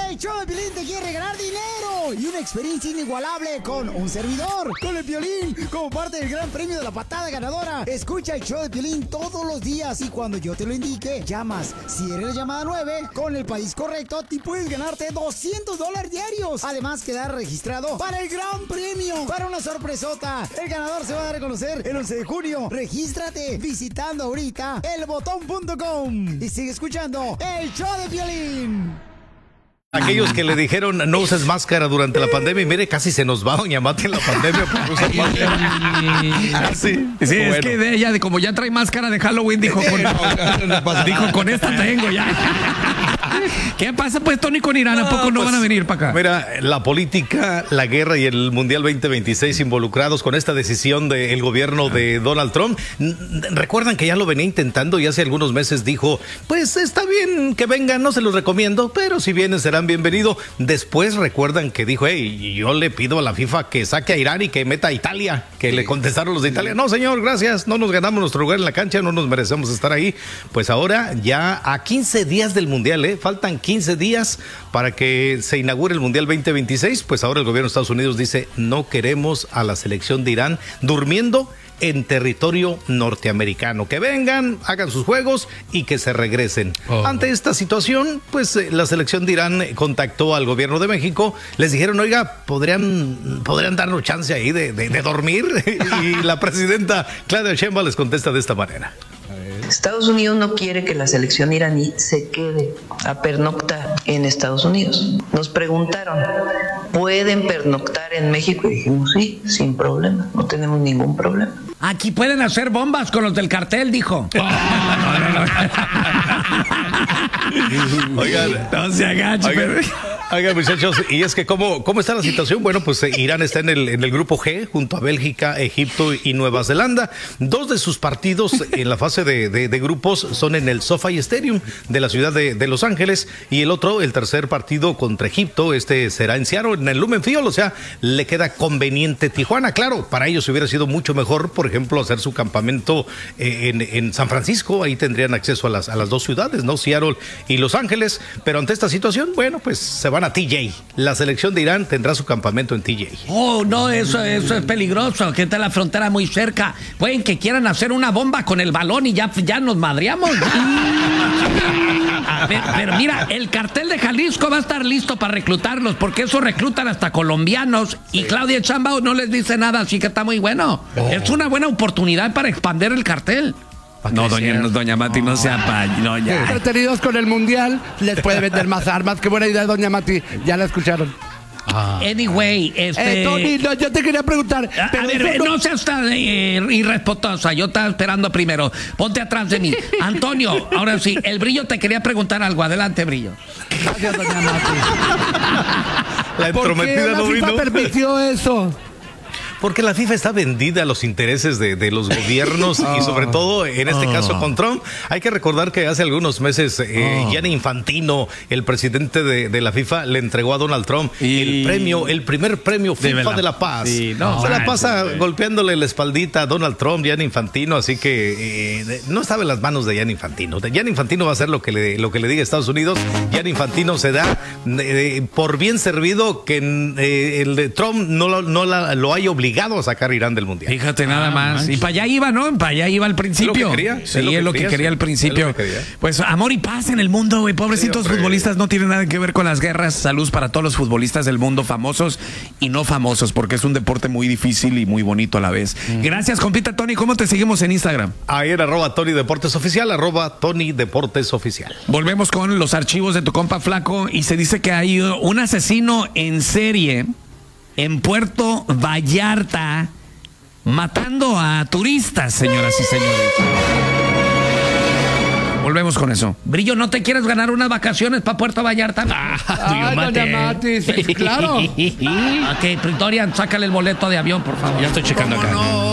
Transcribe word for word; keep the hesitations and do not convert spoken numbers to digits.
El show de Piolín te quiere regalar dinero y una experiencia inigualable con un servidor, con el Piolín, como parte del gran premio de la patada ganadora. Escucha el show de Piolín todos los días y cuando yo te lo indique, llamas. Si eres la llamada nueve, con el país correcto, te puedes ganarte doscientos dólares diarios. Además, quedar registrado para el gran premio, para una sorpresota. El ganador se va a dar a conocer el once de junio. Regístrate visitando ahorita el botón punto com y sigue escuchando el show de Piolín. Aquellos que le dijeron no uses máscara durante la pandemia y mire, casi se nos va doña Mati en la pandemia por usar máscara. Ah, sí, sí bueno. Es que de ella, de como ya trae máscara de Halloween, dijo con, no, dijo, con esta tengo ya. ¿Qué pasa pues, Tony, con Irán? ¿A poco no, no pues, van a venir para acá? Mira, la política, la guerra y el Mundial veinte veintiséis involucrados con esta decisión del gobierno de Donald Trump. Recuerdan que ya lo venía intentando y hace algunos meses dijo, pues está bien que vengan, no se los recomiendo, pero si vienen serán bienvenidos. Después recuerdan que dijo, hey, yo le pido a la FIFA que saque a Irán y que meta a Italia, que sí. Le contestaron los de Italia, no señor, gracias, no nos ganamos nuestro lugar en la cancha, no nos merecemos estar ahí. Pues ahora ya a quince días del Mundial, ¿eh? Faltan quince días para que se inaugure el Mundial veinte veintiséis, pues ahora el gobierno de Estados Unidos dice, no queremos a la selección de Irán durmiendo en territorio norteamericano. Que vengan, hagan sus juegos y que se regresen. Oh. Ante esta situación, pues eh, la selección de Irán contactó al gobierno de México, les dijeron, oiga, podrían, podrían darnos chance ahí de, de, de dormir. Y la presidenta Claudia Sheinbaum les contesta de esta manera. Estados Unidos no quiere que la selección iraní se quede a pernoctar en Estados Unidos. Nos preguntaron, ¿pueden pernoctar en México? Y dijimos, sí, sin problema, no tenemos ningún problema. Aquí pueden hacer bombas con los del cartel, dijo. Oh, no, no, no. Oigan, no se agache, oigan, oigan, muchachos, y es que ¿cómo, cómo está la situación? Bueno, pues eh, Irán está en el, en el grupo G, junto a Bélgica, Egipto y Nueva Zelanda. Dos de sus partidos en la fase de, de, de grupos son en el SoFi Stadium de la ciudad de, de Los Ángeles, y el otro, el tercer partido contra Egipto, este será en Seattle, en el Lumen Field, o sea, le queda conveniente Tijuana. Claro, para ellos hubiera sido mucho mejor, por ejemplo, hacer su campamento eh, en, en San Francisco, ahí tendrían acceso a las, a las dos ciudades, ¿no? Seattle y Los Ángeles, pero ante esta situación, bueno, pues se van a T J. La selección de Irán tendrá su campamento en T J. Oh, no, eso, eso es peligroso, que está la frontera muy cerca. Pueden que quieran hacer una bomba con el balón y ya, ya nos madreamos. Pero, pero mira, el cartel de Jalisco va a estar listo para reclutarlos, porque eso reclutan hasta colombianos, sí. Y Claudia Sheinbaum no les dice nada, así que está muy bueno. Oh. Es una buena oportunidad para expandir el cartel. No, doña, no, doña Mati, no, no sea pa... No, ya. Entretenidos con el Mundial, les puede vender más armas. Qué buena idea, doña Mati. Ya la escucharon. Ah. Anyway, este... Eh, Tony, no, yo te quería preguntar... A, a ver, no, no seas tan eh, irrespetuosa. Yo estaba esperando primero. Ponte atrás de mí. Antonio, ahora sí, el Brillo te quería preguntar algo. Adelante, Brillo. Gracias, doña Mati. La entrometida no vino. ¿Por qué la FIFA permitió eso? Porque la FIFA está vendida a los intereses de, de los gobiernos oh, y sobre todo en este oh. caso con Trump. Hay que recordar que hace algunos meses eh, oh. Gianni Infantino, el presidente de, de la FIFA, le entregó a Donald Trump y... el premio, el primer premio FIFA de, de la Paz. Sí, no, Se la pasa sí, golpeándole la espaldita a Donald Trump, Gianni Infantino, así que eh, no estaba en las manos de Gianni Infantino. Gianni Infantino va a hacer lo que le, lo que le diga Estados Unidos. Gianni Infantino se da eh, por bien servido que eh, el de Trump no, lo, no la, lo haya obligado a sacar a Irán del Mundial. Fíjate nada ah, más. Manches. Y para allá iba, ¿no? Para allá iba al principio. Es lo que quería. Sí, es lo que, es lo que quería, quería sí. al principio. Quería. Pues amor y paz en el mundo, güey. Pobrecitos sí, futbolistas, no tienen nada que ver con las guerras. Salud para todos los futbolistas del mundo, famosos y no famosos, porque es un deporte muy difícil y muy bonito a la vez. Mm. Gracias, compita Tony. ¿Cómo te seguimos en Instagram? Ahí en arroba Tony Deportes Oficial, arroba Tony Deportes Oficial. Volvemos con los archivos de tu compa Flaco y se dice que hay un asesino en serie en Puerto Vallarta matando a turistas, señoras y señores. Volvemos con eso. Brillo, ¿no te quieres ganar unas vacaciones para Puerto Vallarta? Ah, Ay, doña Mati, claro. Ok, Pretorian, sácale el boleto de avión, por favor. Ya estoy checando acá. No?